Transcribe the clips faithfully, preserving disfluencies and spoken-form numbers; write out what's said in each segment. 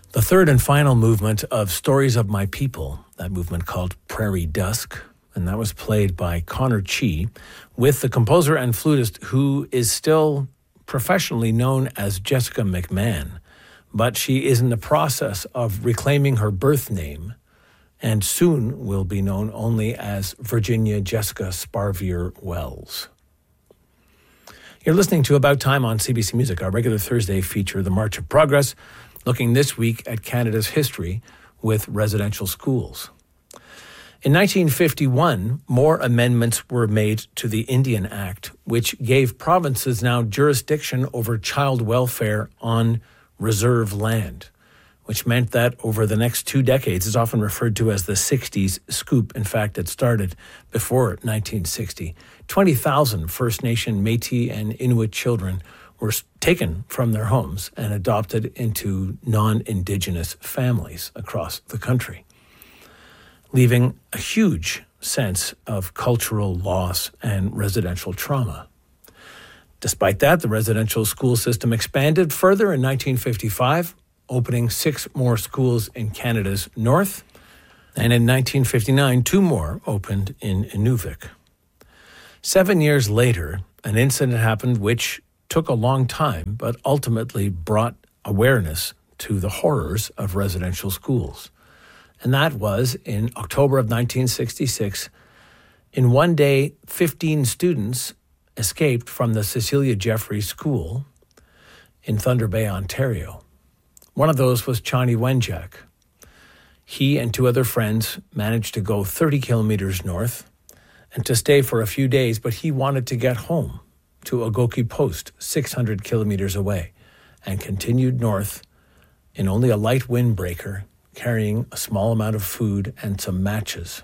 The third and final movement of Stories of My People, that movement called Prairie Dusk, and that was played by Connor Chee with the composer and flutist who is still professionally known as Jessica McMahon, but she is in the process of reclaiming her birth name and soon will be known only as Virginia Jessica Sparvier Wells. You're listening to About Time on C B C Music, our regular Thursday feature, The March of Progress, looking this week at Canada's history with residential schools. In nineteen fifty-one, more amendments were made to the Indian Act, which gave provinces now jurisdiction over child welfare on reserve land, which meant that over the next two decades, it's often referred to as the sixties scoop. In fact, it started before nineteen sixty. twenty thousand First Nation, Métis, and Inuit children were taken from their homes and adopted into non-Indigenous families across the country, leaving a huge sense of cultural loss and residential trauma. Despite that, the residential school system expanded further in nineteen fifty-five, opening six more schools in Canada's north, and in nineteen fifty-nine, two more opened in Inuvik. Seven years later, an incident happened which took a long time, but ultimately brought awareness to the horrors of residential schools. And that was in October of nineteen sixty-six. In one day, fifteen students escaped from the Cecilia Jeffrey School in Thunder Bay, Ontario. One of those was Chani Wenjack. He and two other friends managed to go thirty kilometers north and to stay for a few days, but he wanted to get home to Ogoki Post, six hundred kilometers away, and continued north in only a light windbreaker, carrying a small amount of food and some matches.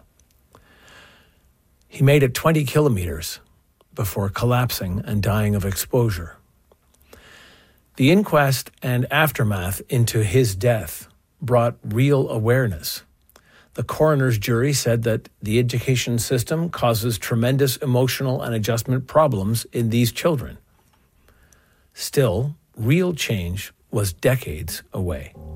He made it twenty kilometers before collapsing and dying of exposure. The inquest and aftermath into his death brought real awareness. The coroner's jury said that the education system causes tremendous emotional and adjustment problems in these children. Still, real change was decades away.